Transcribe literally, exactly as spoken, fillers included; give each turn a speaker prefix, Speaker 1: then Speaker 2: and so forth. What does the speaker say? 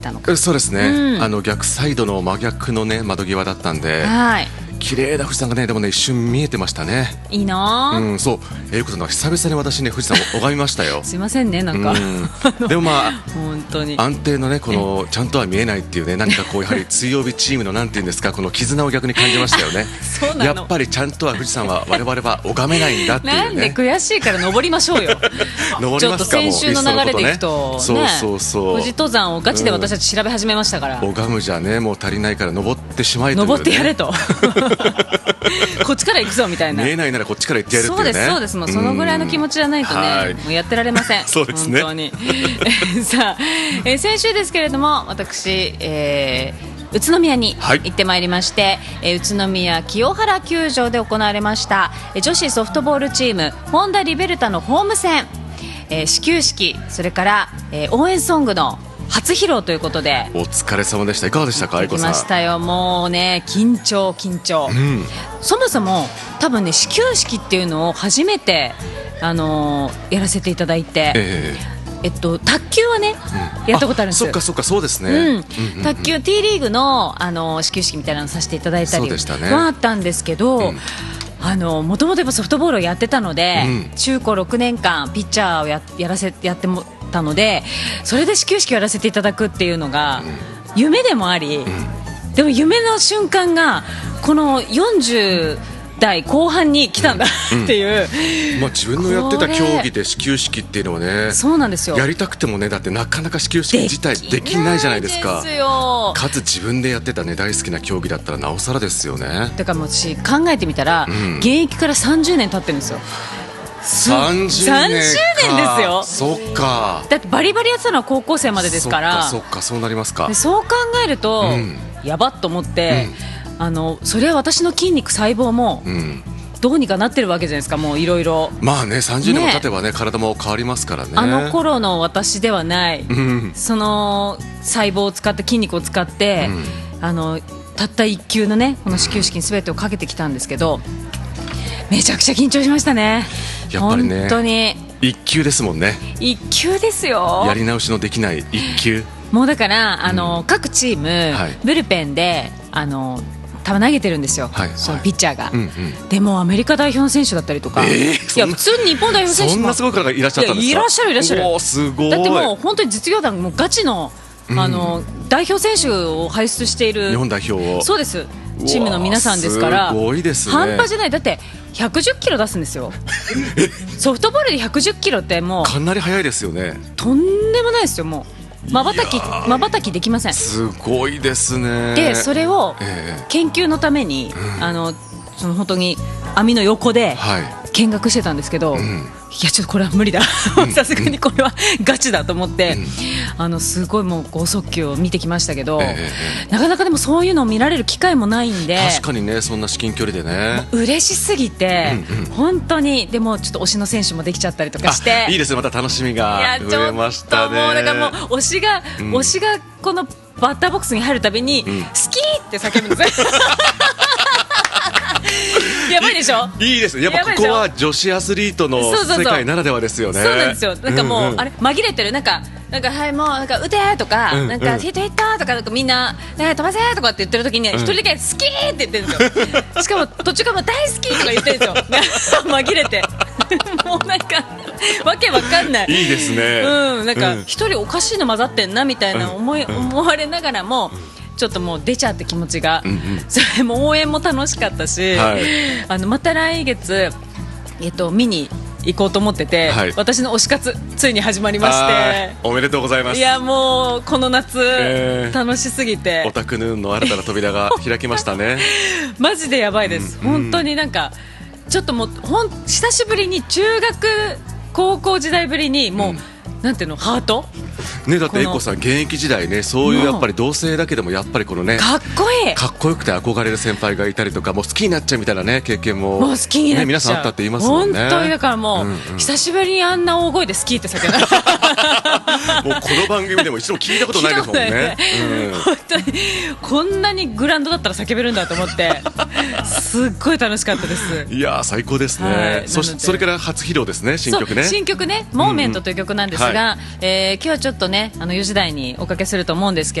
Speaker 1: たのか。
Speaker 2: そうですね、うん、あの逆サイドの真逆の、ね、窓際だったんで、はい、綺麗な富士山がねでもね一瞬見えてましたね。
Speaker 1: いいな、
Speaker 2: うん、そう英子さんが久々に私ね富士山を拝みましたよ
Speaker 1: すいませんねなんか、
Speaker 2: うん、でもまあ
Speaker 1: 本当に
Speaker 2: 安定のねこのちゃんとは見えないっていうね何かこうやはり強火チームのなんていうんですかこの絆を逆に感じましたよね
Speaker 1: そうなの
Speaker 2: やっぱりちゃんとは富士山は我々は拝めないんだっていうね
Speaker 1: なんで悔しいから登りましょうよ
Speaker 2: 登りますか。
Speaker 1: ちょっと先週の流れでいくと、ね、
Speaker 2: そうそうそう
Speaker 1: 富士登山をガチで私たち調べ始めましたから、
Speaker 2: うん、拝むじゃねもう足りないから登ってしまえという、ね、
Speaker 1: 登ってやれとこっちから行くぞみたいな。
Speaker 2: 見えないならこっちから行ってやるっていうね。
Speaker 1: そうですそうですもうそのぐらいの気持ちじゃないとねもうやってられません
Speaker 2: そうですね
Speaker 1: 本当にさあ、えー、先週ですけれども私、えー、宇都宮に行ってまいりまして、はい、えー、宇都宮清原球場で行われました、えー、女子ソフトボールチームホンダリベルタのホーム戦、えー、始球式それから、えー、応援ソングの初披露ということで
Speaker 2: お疲れ様でした。いかがでしたか愛子さん。
Speaker 1: 行きましたよ。もうね緊張緊張、うん、そもそも多分ね始球式っていうのを初めて、あのー、やらせていただいて、えーえっと、卓球はね、うん、やったことあるんです。
Speaker 2: そっかそっかそうですね、うん
Speaker 1: うんうん、卓球 T リーグの、あのー、始球式みたいなのさせていただいたりはあったんですけど、うん、あのもともとソフトボールをやってたので、うん、中高ろくねんかんピッチャーを や, やらせやってもたのでそれで始球式をやらせていただくっていうのが夢でもあり、うん、でも夢の瞬間がこのよんじゅう代後半に来たんだ、うん、っていう、
Speaker 2: まあ、自分のやってた競技で始球式っていうのはね
Speaker 1: そうなんですよ
Speaker 2: やりたくてもねだってなかなか始球式自体できないじゃないですか。
Speaker 1: ですよ
Speaker 2: かつ自分でやってた、ね、大好きな競技だったらなおさらですよね。
Speaker 1: だからもう私考えてみたら、うん、現役からさんじゅうねん経ってるんですよ。
Speaker 2: さんじゅうねんか。さんじゅうねん
Speaker 1: ですよ。
Speaker 2: そっか。
Speaker 1: だってバリバリやってたのは高校生までですから。
Speaker 2: そっかそっかそうなりますか。
Speaker 1: でそう考えると、うん、やばっと思って、うん、あのそれは私の筋肉細胞も、うんどうにかなってるわけじゃないですか。もういろいろ
Speaker 2: まあねさんじゅうねんも経てば ね, ね体も変わりますからね。
Speaker 1: あの頃の私ではない、うん、その細胞を使って筋肉を使って、うん、あのたったいっ球のねこの始球式に全てをかけてきたんですけど、うん、めちゃくちゃ緊張しましたね。
Speaker 2: やっぱりね
Speaker 1: 本当に
Speaker 2: いっ球ですもんね。
Speaker 1: いっ球ですよ。
Speaker 2: やり直しのできないいっ球
Speaker 1: もうだからあの、うん、各チーム、はい、ブルペンであの球投げてるんですよ、はいはい、そのピッチャーが、うんうん、でもアメリカ代表の選手だったりとか、えー、いや普通に日本代表選手も
Speaker 2: そんなすごい方がいらっしゃったんですか。
Speaker 1: いらっしゃるいらっしゃる。
Speaker 2: おすごい。
Speaker 1: だってもう本当に実業団もうガチの、あの、うん、代表選手を輩出している
Speaker 2: 日本代表を
Speaker 1: そうですチームの皆さんですから
Speaker 2: すごいですね。
Speaker 1: 半端じゃない。だってひゃくじゅっキロ出すんですよソフトボールでひゃくじゅっキロってもう
Speaker 2: かなり速いですよね。
Speaker 1: とんでもないですよ。もうまばたきまばたきできません。
Speaker 2: すごいですね。
Speaker 1: でそれを研究のために、えー、あのその本当に網の横で見学してたんですけど、はい、いやちょっとこれは無理ださすがにこれはガチだと思って、うん、あのすごいもう剛速球を見てきましたけど、えー、なかなかでもそういうのを見られる機会もないんで
Speaker 2: 確かにねそんな至近距離でね
Speaker 1: 嬉しすぎて、うんうん、本当にでもちょっと推しの選手もできちゃったりとかして
Speaker 2: いいですね。また楽しみが増えましたね。いやちょっともうだからもう推しが、うん、推しがこのバッターボックスに入るたびに、うん、好きって叫ぶんですやばいでしょ。 いいですね。やっぱここは女子アスリートの世界ならではですよね。
Speaker 1: そうなんですよ。なんかもう、うんうん、あれ紛れてるなんかなんかはいもうなんか打てとか、うんうん、なんかヒットヒットとかなんかみんな、ね、飛ばせとかって言ってる時に一、うん、人だけ好きって言ってるんですよしかも途中からも大好きとか言ってるんですよ紛れてもうなんかわけわかんない。
Speaker 2: いいですね。
Speaker 1: うんなんか一、うん、人おかしいの混ざってんなみたいな思い、うん、思われながらも、うんちょっともう出ちゃって気持ちが、うんうん、それも応援も楽しかったし、はい、あのまた来月、えっと、見に行こうと思ってて、はい、私の推し活ついに始まりまして
Speaker 2: おめでとうございます。
Speaker 1: いやもうこの夏、えー、楽しすぎて
Speaker 2: オタクヌーンの新たな扉が開きましたね
Speaker 1: マジでやばいです、うん、本当になんかちょっともうほん久しぶりに中学高校時代ぶりにもう、うんなんていうのハート
Speaker 2: ね、だってエイコさん現役時代ねそういうやっぱり同性だけでもやっぱりこのね
Speaker 1: かっこいい
Speaker 2: かっこよくて憧れる先輩がいたりとかもう好きになっちゃうみたいなね経験も
Speaker 1: もう好きになっちゃう、
Speaker 2: ね、皆さんあったって言いますもんね。
Speaker 1: 本当にだからもう、うんうん、久しぶりにあんな大声で好きって叫んだ
Speaker 2: もうこの番組でも一度聞いたことないですもんね、
Speaker 1: うん、本当にこんなにグラウンドだったら叫べるんだと思ってすっごい楽しかったです。
Speaker 2: いや最高ですね、はい、そ, それから初披露ですね新曲ね。
Speaker 1: 新曲ねモーメントという曲なんですが、うんうんはいえー、今日はちょっとねあのよじ台におかけすると思うんですけど